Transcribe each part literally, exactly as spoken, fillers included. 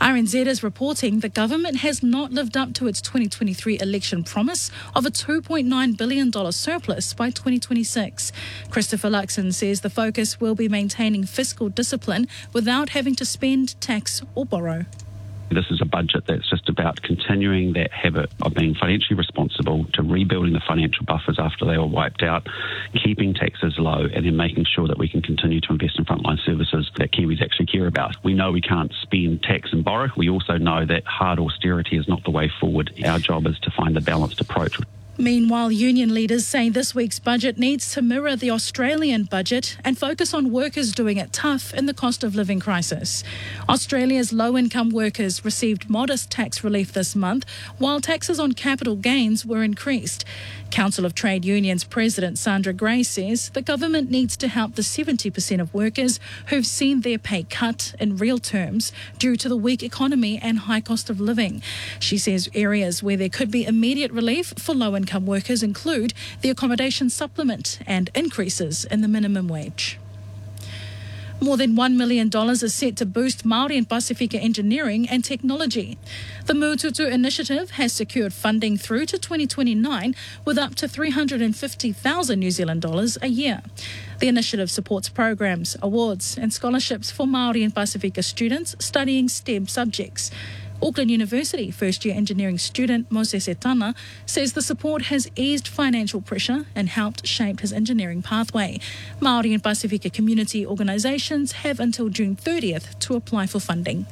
R N Z is reporting the government has not lived up to its twenty twenty-three election promise of a two point nine billion dollars surplus by twenty twenty-six. Christopher Luxon says the focus will be maintaining fiscal discipline without having to spend, tax or borrow. This is a budget that's just about continuing that habit of being financially responsible, to rebuilding the financial buffers after they were wiped out, keeping taxes low, and then making sure that we can continue to invest in frontline services that Kiwis actually care about. We know we can't spend, tax and borrow. We also know that hard austerity is not the way forward. Our job is to find a balanced approach. Meanwhile, union leaders say this week's budget needs to mirror the Australian budget and focus on workers doing it tough in the cost of living crisis. Australia's low-income workers received modest tax relief this month, while taxes on capital gains were increased. Council of Trade Unions President Sandra Gray says the government needs to help the seventy percent of workers who've seen their pay cut in real terms due to the weak economy and high cost of living. She says areas where there could be immediate relief for low-income workers include the accommodation supplement and increases in the minimum wage. More than one million dollars is set to boost Māori and Pasifika engineering and technology. The Mututu initiative has secured funding through to twenty twenty-nine with up to three hundred fifty thousand New Zealand dollars a year. The initiative supports programs, awards and scholarships for Māori and Pasifika students studying STEM subjects. Auckland University first-year engineering student Moses Etana says the support has eased financial pressure and helped shape his engineering pathway. Māori and Pasifika community organisations have until June thirtieth to apply for funding.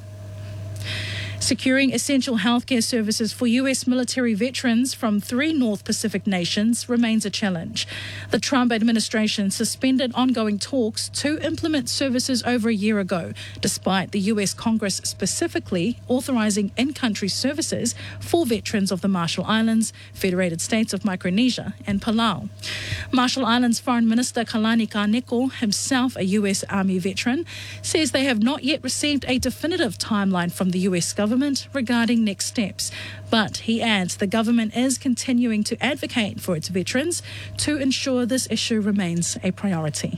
Securing essential healthcare services for U S military veterans from three North Pacific nations remains a challenge. The Trump administration suspended ongoing talks to implement services over a year ago, despite the U S Congress specifically authorising in-country services for veterans of the Marshall Islands, Federated States of Micronesia and Palau. Marshall Islands Foreign Minister Kalani Kaneko, himself a U S Army veteran, says they have not yet received a definitive timeline from the U S government regarding next steps. But he adds the government is continuing to advocate for its veterans to ensure this issue remains a priority.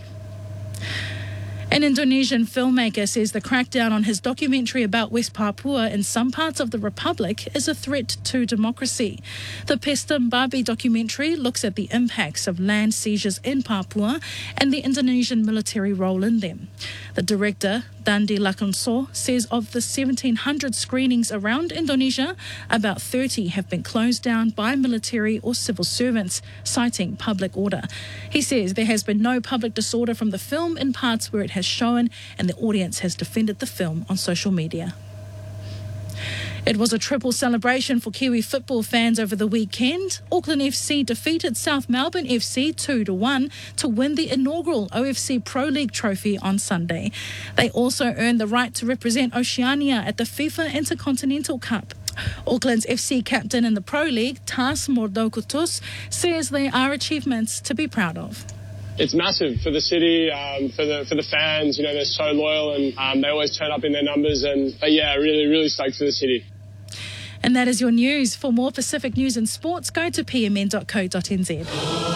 An Indonesian filmmaker says the crackdown on his documentary about West Papua in some parts of the Republic is a threat to democracy. The Pesta Mbabi documentary looks at the impacts of land seizures in Papua and the Indonesian military role in them. The director, Dandi Lakonso, says of the seventeen hundred screenings around Indonesia, about thirty have been closed down by military or civil servants, citing public order. He says there has been no public disorder from the film in parts where it has shown, and the audience has defended the film on social media. It was a triple celebration for Kiwi football fans over the weekend. Auckland F C defeated South Melbourne F C two to one to win the inaugural O F C Pro League trophy on Sunday. They also earned the right to represent Oceania at the FIFA Intercontinental Cup. Auckland's F C captain in the Pro League, Tas Mordokutus, says they are achievements to be proud of. It's massive for the city, um, for the for the fans. You know, they're so loyal and um, they always turn up in their numbers. And but yeah, really, really stoked for the city. And that is your news. For more Pacific news and sports, go to p m n dot co dot n z.